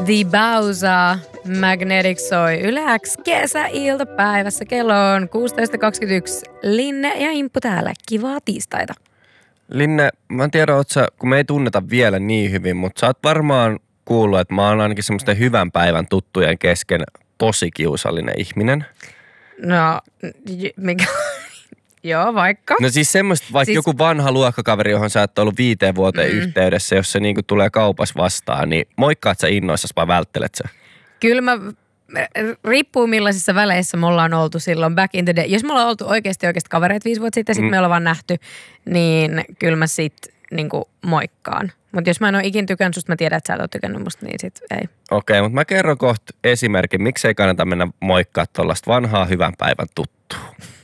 The Bausa Magnetic soi Yle X kesäiltapäivässä. Kello on 16.21. Linne ja Imppu täällä. Kivaa tiistaita. Linne, mä en tiedä, kun me ei tunneta vielä niin hyvin, mutta sä oot varmaan kuullut, että mä oon ainakin semmoisten hyvän päivän tuttujen kesken tosi kiusallinen ihminen. No, mikä... Joo, vaikka. No siis semmoista, vaikka joku vanha luokkakaveri, johon sä et ollut 5 vuoteen yhteydessä, jos se niinku tulee kaupas vastaan, niin moikkaat sä innoissasi vai välttelet sä? Kyllä riippuu millaisissa väleissä me ollaan oltu silloin back in the day. Jos me ollaan oltu oikeasti kavereita 5 vuotta sitten, sitten me ollaan vaan nähty, niin kyllä mä sit niinku moikkaan. Mutta jos mä en ole ikin tykännyt susta, mä tiedän, että sä et ole tykännyt musta, niin sit ei. Okei, mutta mä kerron kohta esimerkin, miksei kannata mennä moikkaa tuollaista vanhaa hyvän päivän tuttua.